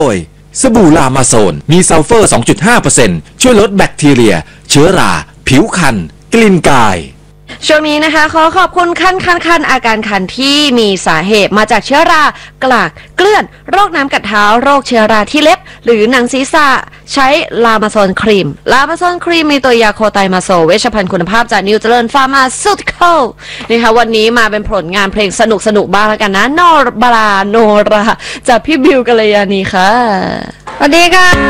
โดยสบู่ลามาโซนมีซัลเฟอร์ 2.5% ช่วยลดแบคทีเรียเชื้อราผิวคันกลิ่นกายช่วงนี้นะคะขอขอบคุณคันอาการคันที่มีสาเหตุมาจากเชื้อรากลากเกลื่อนโรคน้ำกัดเท้าโรคเชื้อราที่เล็บหรือหนังศีรษะใช้ลามาโซนครีมมีตัวยาโคไตมาโซเวชภัณฑ์คุณภาพจากนิวเจริญฟาร์มาซูติคอลนะคะวันนี้มาเป็นผลงานเพลงสนุกบ้างแล้วกันนะโนราจากพี่บิวกัลยาณีค่ะสวัสดีค่ะ